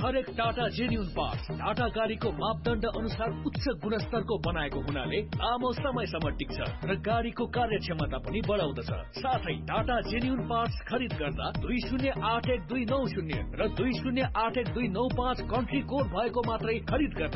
हरेक Tata genuine parts Tata गाडीको मापदण्ड अनुसार उच्च गुणस्तरको बनाएको हुनाले लामो समयसम्म टिक्छ र गाडीको कार्यक्षमता पनि बढाउँदछ। साथै टाटा जेन्युन पार्ट्स खरिद गर्दा 20811290 र 20811295 कन्ट्री कोड भएको मात्रै खरिद गर्न